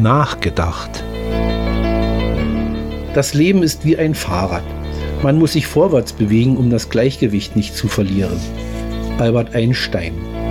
nachgedacht. Das Leben ist wie ein Fahrrad. Man muss sich vorwärts bewegen, um das Gleichgewicht nicht zu verlieren. Albert Einstein.